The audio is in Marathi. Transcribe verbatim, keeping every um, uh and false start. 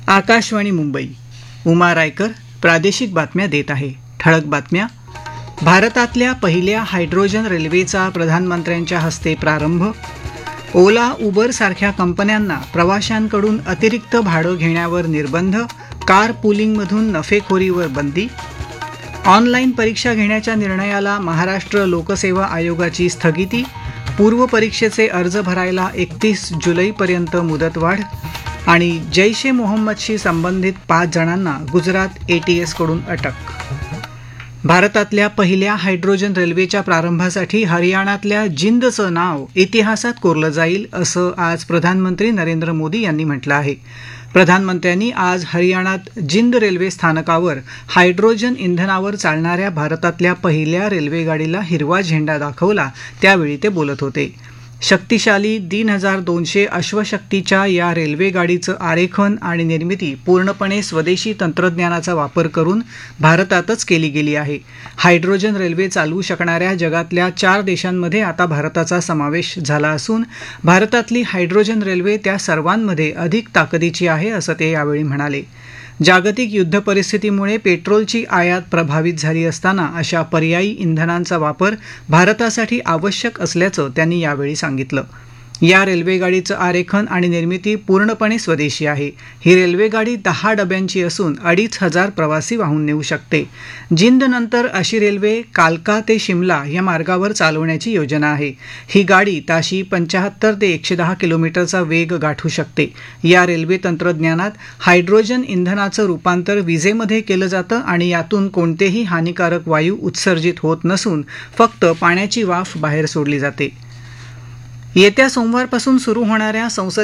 आकाशवाणी मुंबई. उमा रायकर प्रादेशिक बातम्या देत आहे. ठळक बातम्या. भारतातल्या पहिल्या हायड्रोजन रेल्वेचा प्रधानमंत्र्यांच्या हस्ते प्रारंभ. ओला उबर सारख्या कंपन्यांना प्रवाशांकडून अतिरिक्त भाडं घेण्यावर निर्बंध. कार पुलिंगमधून नफेखोरीवर बंदी. ऑनलाईन परीक्षा घेण्याच्या निर्णयाला महाराष्ट्र लोकसेवा आयोगाची स्थगिती. पूर्व परीक्षेचे अर्ज भरायला एकतीस जुलैपर्यंत मुदतवाढ. आणि जैश ए मोहम्मदशी संबंधित पाच जणांना गुजरात एटीएसकडून अटक. भारतातल्या पहिल्या हायड्रोजन रेल्वेच्या प्रारंभासाठी हरियाणातल्या जिंदचं नाव इतिहासात कोरलं जाईल असं आज प्रधानमंत्री नरेंद्र मोदी यांनी म्हटलं आहे. प्रधानमंत्र्यांनी आज हरियाणात जिंद रेल्वे स्थानकावर हायड्रोजन इंधनावर चालणाऱ्या भारतातल्या पहिल्या रेल्वेगाडीला हिरवा झेंडा दाखवला, त्यावेळी ते बोलत होते. शक्तिशाली तीन हजार दोनशे अश्वशक्तीच्या या रेल्वेगाडीचं आरेखन आणि निर्मिती पूर्णपणे स्वदेशी तंत्रज्ञानाचा वापर करून भारतातच केली गेली आहे. हायड्रोजन रेल्वे चालवू शकणाऱ्या जगातल्या चार देशांमध्ये आता भारताचा समावेश झाला असून भारतातली हायड्रोजन रेल्वे त्या सर्वांमध्ये अधिक ताकदीची आहे असं ते यावेळी म्हणाले. जागतिक युद्ध परिस्थितीमुळे पेट्रोलची आयात प्रभावित झाली असताना अशा पर्यायी इंधनांचा वापर भारतासाठी आवश्यक असल्याचं त्यांनी यावेळी सांगितलं. या रेल्वेगाडीचं आरेखन आणि निर्मिती पूर्णपणे स्वदेशी आहे. ही रेल्वेगाडी दहा डब्यांची असून अडीच हजार प्रवासी वाहून नेऊ शकते. जिंदनंतर अशी रेल्वे कालका ते शिमला या मार्गावर चालवण्याची योजना आहे. ही गाडी ताशी पंच्याहत्तर ते एकशे दहा किलोमीटरचा वेग गाठू शकते. या रेल्वे तंत्रज्ञानात हायड्रोजन इंधनाचं रूपांतर विजेमध्ये केलं जातं आणि यातून कोणतेही हानिकारक वायू उत्सर्जित होत नसून फक्त पाण्याची वाफ बाहेर सोडली जाते. येत्या सोमवारपासून सुरू होणाऱ्या संसद